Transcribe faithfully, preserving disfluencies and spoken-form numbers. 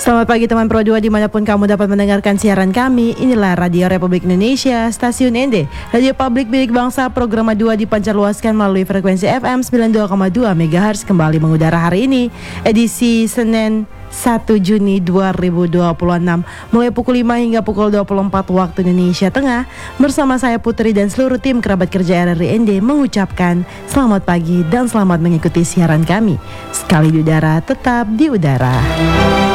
Selamat pagi teman Pro dua dimanapun kamu dapat mendengarkan siaran kami. Inilah Radio Republik Indonesia, Stasiun N D, Radio Publik milik bangsa. Program dua dipancarluaskan melalui frekuensi F M sembilan puluh dua koma dua megahertz. Kembali mengudara hari ini, edisi Senin satu Juni dua ribu dua puluh enam, mulai pukul lima hingga pukul dua puluh empat waktu Indonesia Tengah. Bersama saya Putri dan seluruh tim kerabat kerja R R I N D mengucapkan selamat pagi dan selamat mengikuti siaran kami. Sekali di udara, tetap di udara.